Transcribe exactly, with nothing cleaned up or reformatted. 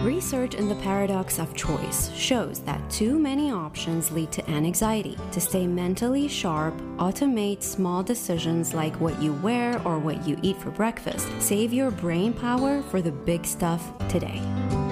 Research in the paradox of choice shows that too many options lead to anxiety. To stay mentally sharp, automate small decisions like what you wear or what you eat for breakfast. Save your brain power for the big stuff today.